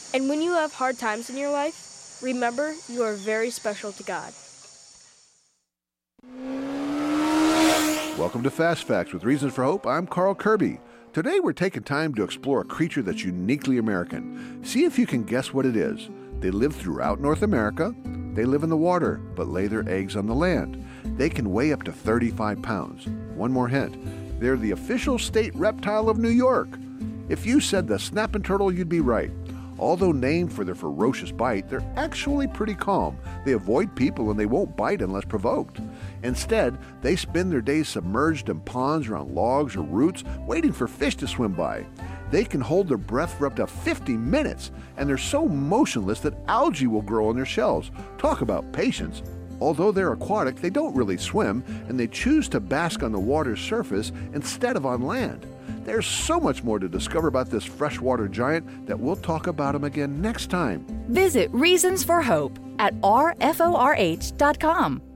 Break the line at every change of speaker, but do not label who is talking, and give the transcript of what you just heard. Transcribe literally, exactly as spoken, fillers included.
And when you have hard times in your life, remember you are very special to God.
Welcome to Fast Facts with Reasons for Hope. I'm Carl Kirby. Today we're taking time to explore a creature that's uniquely American. See if you can guess what it is. They live throughout North America. They live in the water, but lay their eggs on the land. They can weigh up to thirty-five pounds. One more hint. They're the official state reptile of New York. If you said the snapping turtle, you'd be right. Although named for their ferocious bite, they're actually pretty calm. They avoid people and they won't bite unless provoked. Instead, they spend their days submerged in ponds or on logs or roots, waiting for fish to swim by. They can hold their breath for up to fifty minutes, and they're so motionless that algae will grow on their shells. Talk about patience. Although they're aquatic, they don't really swim, and they choose to bask on the water's surface instead of on land. There's so much more to discover about this freshwater giant that we'll talk about him again next time.
Visit Reasons for Hope at r f o r h dot com.